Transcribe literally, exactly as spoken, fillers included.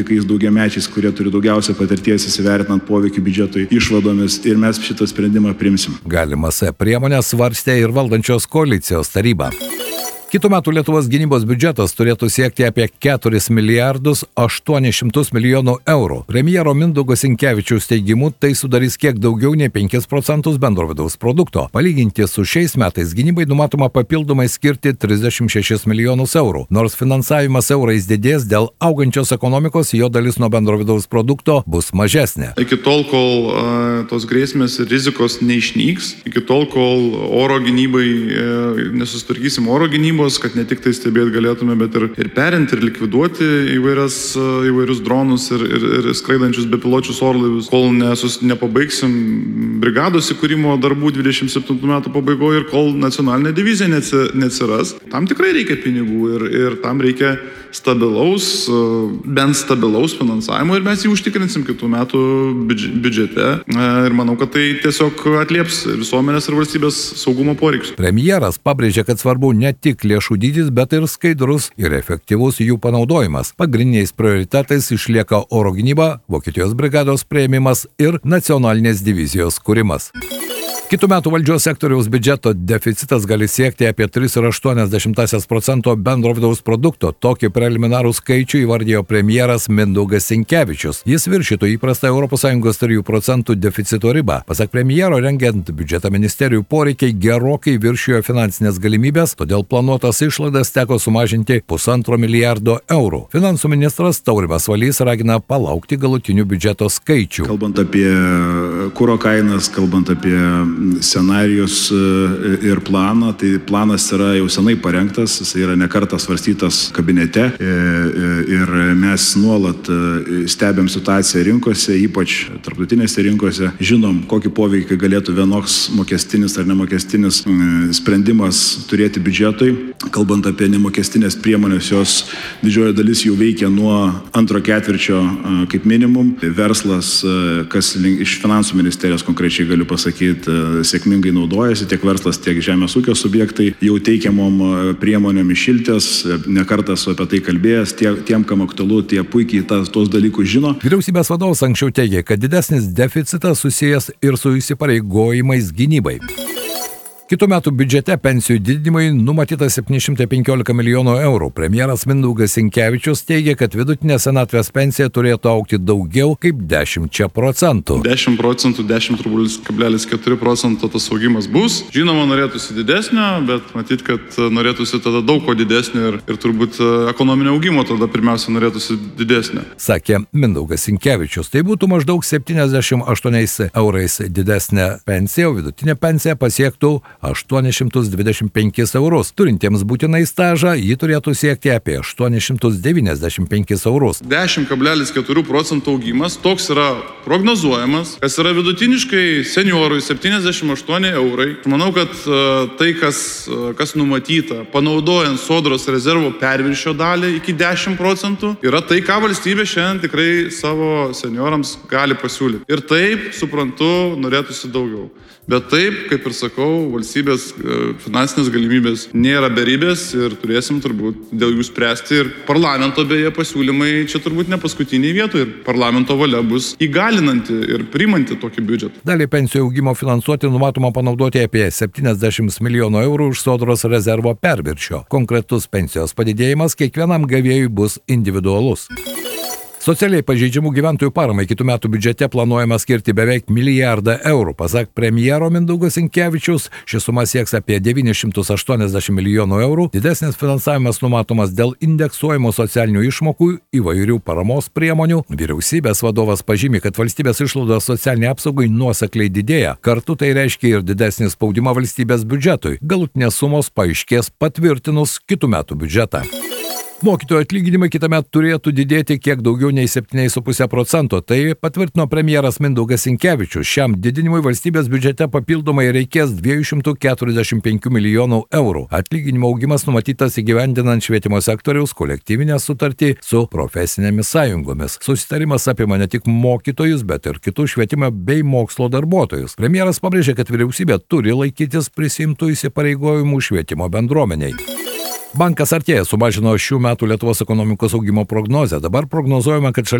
Tokiais daugiamečiais, kurie turi daugiausia patirties įsivertinant poveikį biudžetui išvadomis ir mes šitą sprendimą priimsim. Galimas priemonės svarstė ir valdančios koalicijos taryba. Kitų metų Lietuvos gynybos biudžetas turėtų siekti apie keturis milijardus aštuonis šimtus milijonų eurų. Premjero Mindaugo Sinkevičiaus teigimu, tai sudarys kiek daugiau nei penkis procentus bendro vidaus produkto. Palyginti su šiais metais gynybai numatoma papildomai skirti trisdešimt šešis milijonus eurų. Nors finansavimas eurais didės, dėl augančios ekonomikos jo dalis nuo bendro vidaus produkto bus mažesnė. Iki tol, kol uh, tos grėsmės ir rizikos neišnyks, iki tol, kol oro gynybai uh, nesusitvarkysim oro gynybos, kad ne tik tai stebėti galėtume, bet ir, ir perinti ir likviduoti įvairias, įvairius dronus ir, ir, ir skraidančius bepiločius orlaivius, kol nesus, nepabaigsim brigados įkūrimo darbų dvidešimt septintų metų pabaigoje ir kol nacionalinė divizija neatsiras. Tam tikrai reikia pinigų ir, ir tam reikia stabilaus, bent stabilaus finansavimo ir mes jį užtikrinsim kitų metų biudžete ir manau, kad tai tiesiog atlieps visuomenės ir valstybės saugumo poreikius. Premjeras pabrėžė, kad svarbu ne tik lėšų dydis, bet ir skaidrus ir efektyvus jų panaudojimas. Pagrindiniais prioritetais išlieka oro gynyba, Vokietijos brigados priėmimas ir nacionalinės divizijos kūrimas. Kitų metų valdžios sektoriaus biudžeto deficitas gali siekti apie tris ir aštuonias dešimtąsias procento bendro vidaus produkto. Tokį preliminarų skaičių įvardijo premjeras Mindaugas Sinkevičius. Jis viršytų įprastą Europos Sąjungos trijų procentų deficito ribą. Pasak premjero, rengiant biudžetą ministerijų poreikiai gerokai viršijo finansinės galimybės, todėl planuotas išlaidas teko sumažinti pusantro milijardo eurų. Finansų ministras Taurimas Valys ragina palaukti galutinių biudžeto skaičių. Kalbant apie kuro kainas, kalbant apie scenarijus ir planą, tai planas yra jau senai parengtas, jis yra nekartą svarstytas kabinete ir mes nuolat stebėm situaciją rinkose, ypač tarptautinėse rinkose, žinom, kokį poveikį galėtų vienoks mokestinis ar nemokestinis sprendimas turėti biudžetui. Kalbant apie nemokestinės priemonės, jos didžioji dalis jau veikia nuo antro ketvirčio kaip minimum. Verslas, kas iš finansų ministerijos konkrečiai galiu pasakyti, sėkmingai naudojasi, tiek verslas, tiek žemės ūkio subjektai jau teikiamom priemonėm išiltės, nekartas apie tai kalbėjęs, tie, tiem, kam aktualu, tie puikiai tas, tos dalykus žino. Vyriausybės vadovas anksčiau teigė, kad didesnis deficitas susijęs ir su įsipareigojimais gynybai. Kitų metų biudžete pensijų didinimui numatyta septyni šimtai penkiolika milijonų eurų. Premjeras Mindaugas Sinkevičius teigia, kad vidutinė senatvės pensija turėtų augti daugiau kaip dešimčia procentų. dešimt procentų, dešimt kablelis keturi procento tas augimas bus. Žinoma, norėtųsi didesnio, bet matyt, kad norėtųsi tada daug ko didesnio ir, ir turbūt ekonominio augimo tada pirmiausia norėtųsi didesnio. Sakė Mindaugas Sinkevičius. Tai būtų maždaug septyniasdešimt aštuoniais eurais didesnė pensija, o vidutinė pensija pasiektų aštuonis šimtus dvidešimt penkis eurus. Turintiems būtinai stažą, ji turėtų siekti apie aštuonis šimtus devyniasdešimt penkis eurus. dešimt kablelis keturi procento augimas, toks yra prognozuojamas, kas yra vidutiniškai seniorui septyniasdešimt aštuoni eurai. Manau, kad uh, tai, kas, uh, kas numatyta, panaudojant sodros rezervo perviršio dalį iki dešimt procentų, yra tai, ką valstybė šiandien tikrai savo seniorams gali pasiūlyti. Ir taip, suprantu, norėtųsi daugiau. Bet taip, kaip ir sakau, valstybės finansinės galimybės nėra beribės ir turėsim turbūt dėl jų spręsti ir parlamento beje pasiūlymai čia turbūt ne paskutiniai vietoje ir parlamento valia bus įgalinanti ir priimanti tokį biudžetą. Dalį pensijų augimo finansuoti numatoma panaudoti apie septyniasdešimt milijonų eurų už sodros rezervo perviršio. Konkretus pensijos padidėjimas kiekvienam gavėjui bus individualus. Socialiai pažeidžiamų gyventojų paramai kitų metų biudžete planuojama skirti beveik milijardą eurų. Pasak premjero Mindaugo Sinkevičiaus, ši suma sieks apie devynis šimtus aštuoniasdešimt milijonų eurų. Didesnis finansavimas numatomas dėl indeksuojimo socialinių išmokų įvairių paramos priemonių. Vyriausybės vadovas pažymi, kad valstybės išlaidos socialiniai apsaugai nuosekliai didėja. Kartu tai reiškia ir didesnį spaudimą valstybės biudžetui. Galutinės sumos paaiškės patvirtinus kitų metų biudžetą. Mokytojų atlyginimai kitąmet turėtų didėti kiek daugiau nei septyni ir puse procento. Tai patvirtino premjeras Mindaugas Sinkevičius. Šiam didinimui valstybės biudžete papildomai reikės dviejų šimtų keturiasdešimt penkių milijonų eurų. Atlyginimo augimas numatytas įgyvendinant švietimo sektoriaus kolektyvinę sutartį su profesinėmis sąjungomis. Susitarimas apima ne tik mokytojus, bet ir kitus švietimo bei mokslo darbuotojus. Premjeras pabrėžė, kad vyriausybė turi laikytis prisiimtų įsipareigojimų švietimo bendruomeniai. Bankas Artėja sumažino šių metų Lietuvos ekonomikos augimo prognozę. Dabar prognozuojama, kad šalies